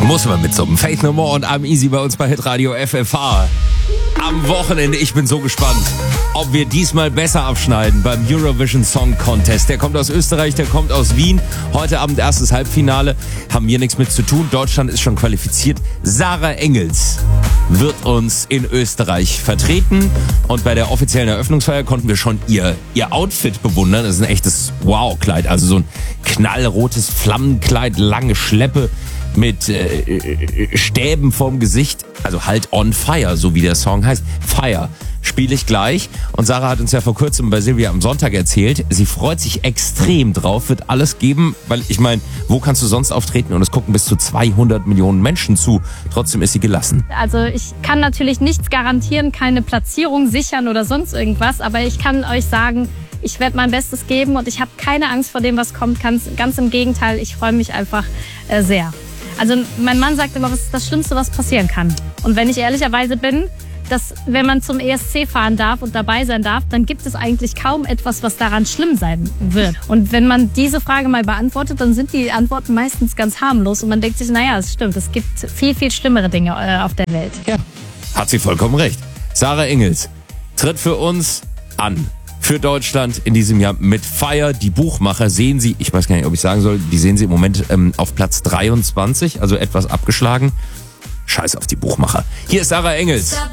Muss man mitsummen. Faith No More und I'm Easy bei uns bei Hitradio FFH. Am Wochenende, ich bin so gespannt, ob wir diesmal besser abschneiden beim Eurovision Song Contest. Der kommt aus Österreich, der kommt aus Wien. Heute Abend erstes Halbfinale. Haben wir nichts mit zu tun. Deutschland ist schon qualifiziert. Sarah Engels wird uns in Österreich vertreten. Und bei der offiziellen Eröffnungsfeier konnten wir schon ihr Outfit bewundern. Das ist ein echtes Wow-Kleid. Also so ein knallrotes Flammenkleid, lange Schleppe mit Stäben vorm Gesicht. Also halt on fire, so wie der Song heißt. Fire spiele ich gleich. Und Sarah hat uns ja vor kurzem bei Silvia am Sonntag erzählt, sie freut sich extrem drauf, wird alles geben, weil ich meine, wo kannst du sonst auftreten? Und es gucken bis zu 200 Millionen Menschen zu. Trotzdem ist sie gelassen. Also ich kann natürlich nichts garantieren, keine Platzierung sichern oder sonst irgendwas, aber ich kann euch sagen, ich werde mein Bestes geben und ich habe keine Angst vor dem, was kommt. Ganz im Gegenteil, ich freue mich einfach sehr. Also mein Mann sagt immer, was ist das Schlimmste, was passieren kann. Und wenn ich ehrlicherweise bin, dass wenn man zum ESC fahren darf und dabei sein darf, dann gibt es eigentlich kaum etwas, was daran schlimm sein wird. Und wenn man diese Frage mal beantwortet, dann sind die Antworten meistens ganz harmlos und man denkt sich, naja, es stimmt, es gibt viel, viel schlimmere Dinge auf der Welt. Ja, hat sie vollkommen recht. Sarah Engels tritt für uns an. Für Deutschland in diesem Jahr mit Fire. Die Buchmacher sehen sie, ich weiß gar nicht, ob ich sagen soll, die sehen sie im Moment auf Platz 23, also etwas abgeschlagen. Scheiß auf die Buchmacher. Hier ist Sarah Engels.